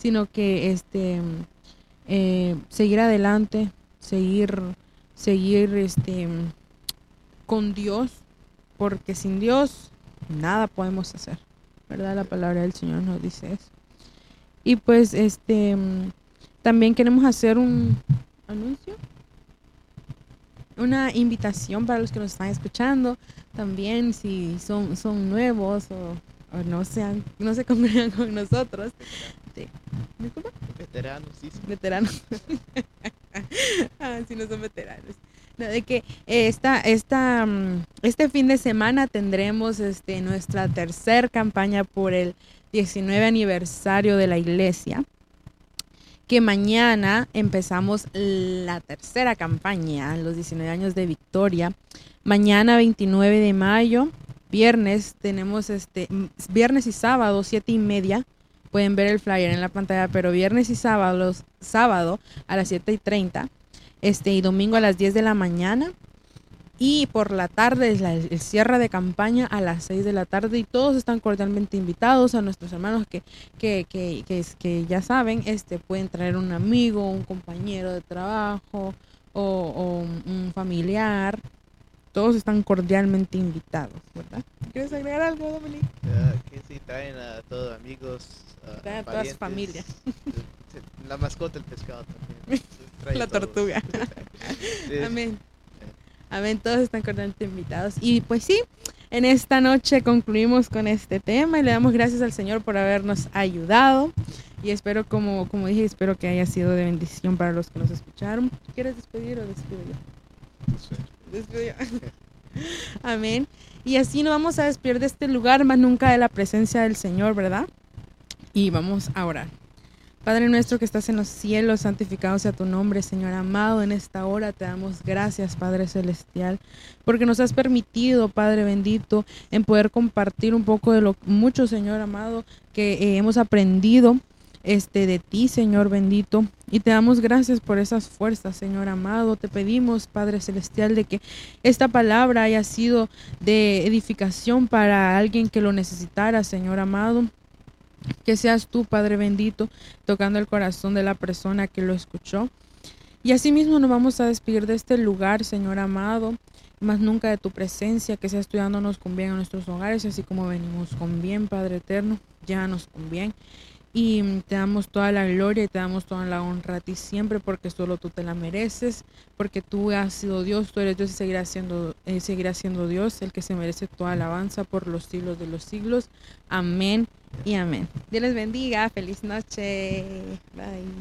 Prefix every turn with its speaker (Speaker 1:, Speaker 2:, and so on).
Speaker 1: sino que seguir adelante, seguir con Dios, porque sin Dios nada podemos hacer, ¿verdad? La palabra del Señor nos dice eso. Y pues también queremos hacer un anuncio, una invitación para los que nos están escuchando, también si son nuevos o no se congregan con nosotros. ¿Disculpa?
Speaker 2: Veteranos, sí.
Speaker 1: Veteranos. Si no son veteranos. No, de que este fin de semana tendremos nuestra tercera campaña por el 19 aniversario de la iglesia, que mañana empezamos la tercera campaña, los 19 años de Victoria. Mañana 29 de mayo, viernes, tenemos viernes y sábado, 7:30. Pueden ver el flyer en la pantalla, pero viernes y sábado a las 7:30, y domingo a las 10 de la mañana. Y por la tarde es el cierre de campaña a las 6 de la tarde, y todos están cordialmente invitados. A nuestros hermanos que ya saben, pueden traer un amigo, un compañero de trabajo o un familiar. Todos están cordialmente invitados, ¿verdad? ¿Quieres agregar algo, Dominic?
Speaker 2: Que sí, traen a todos amigos,
Speaker 1: traen a toda su familia.
Speaker 2: La mascota, el pescado también.
Speaker 1: La tortuga. Amén. Amén, todos están cordialmente invitados. Y pues sí, en esta noche concluimos con este tema y le damos gracias al Señor por habernos ayudado. Y espero, como dije, espero que haya sido de bendición para los que nos escucharon. ¿Quieres despedir o despido yo? Despido yo. Amén. Y así nos vamos a despedir de este lugar, más nunca de la presencia del Señor, ¿verdad? Y vamos a orar. Padre nuestro que estás en los cielos, santificado sea tu nombre, Señor amado. En esta hora te damos gracias, Padre celestial, porque nos has permitido, Padre bendito, en poder compartir un poco de lo mucho, Señor amado, que hemos aprendido de ti, Señor bendito. Y te damos gracias por esas fuerzas, Señor amado. Te pedimos, Padre celestial, de que esta palabra haya sido de edificación para alguien que lo necesitara, Señor amado. Que seas tú, Padre bendito, tocando el corazón de la persona que lo escuchó. Y asimismo nos vamos a despedir de este lugar, Señor amado, más nunca de tu presencia. Que seas tú dándonos con bien a nuestros hogares, así como venimos con bien, Padre eterno, llévanos con bien. Y te damos toda la gloria y te damos toda la honra a ti siempre, porque solo tú te la mereces, porque tú has sido Dios, tú eres Dios y seguirás siendo Dios, el que se merece toda alabanza por los siglos de los siglos. Amén y amén. Dios les bendiga. Feliz noche. Bye.